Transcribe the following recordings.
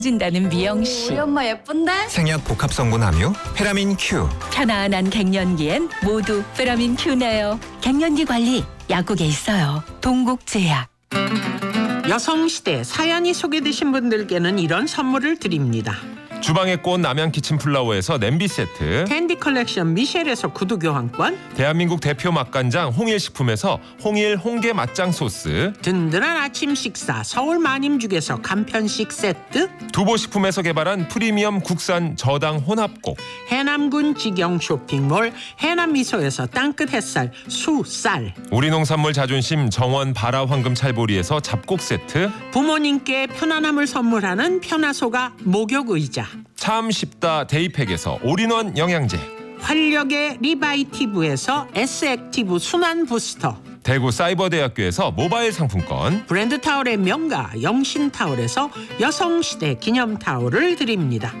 진다는 미영 씨. 우리 엄마 예쁜데? 생약 복합 성분 함유 페라민 Q. 편안한 갱년기엔 모두 페라민 Q네요. 갱년기 관리 약국에 있어요. 동국제약. 여성시대 사연이 소개되신 분들께는 이런 선물을 드립니다. 주방의 꽃 남양 키친플라워에서 냄비 세트, 캔디 컬렉션 미셸에서 구두 교환권, 대한민국 대표 맛간장 홍일식품에서 홍일 홍게 맛장 소스, 든든한 아침 식사 서울 마님죽에서 간편식 세트, 두보식품에서 개발한 프리미엄 국산 저당 혼합곡, 해남군 직영 쇼핑몰 해남미소에서 땅끝 햇살 수쌀, 우리 농산물 자존심 정원 바라 황금 찰보리에서 잡곡 세트, 부모님께 편안함을 선물하는 편화소가 목욕의자, 참 쉽다 데이팩에서 올인원 영양제, 활력의 리바이티브에서 S액티브 순환 부스터, 대구 사이버대학교에서 모바일 상품권, 브랜드 타올의 명가 영신타올에서 여성시대 기념타올을 드립니다.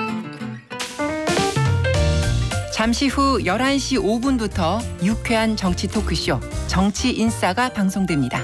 잠시 후 11시 5분부터 유쾌한 정치 토크쇼 정치인싸가 방송됩니다.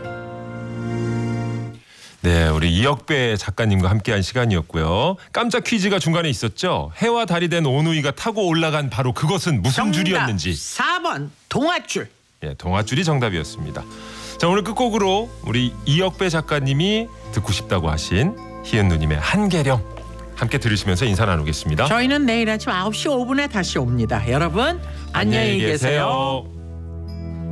네, 우리 이혁배 작가님과 함께한 시간이었고요. 깜짝 퀴즈가 중간에 있었죠. 해와 달이 된 오누이가 타고 올라간 바로 그것은 무슨 줄이었는지. 4번 동아줄. 예, 동아줄이 정답이었습니다. 자, 오늘 끝곡으로 우리 이혁배 작가님이 듣고 싶다고 하신 희은 누님의 한계령 함께 들으시면서 인사 나누겠습니다. 저희는 내일 아침 9시 5분에 다시 옵니다. 여러분 안녕히 계세요.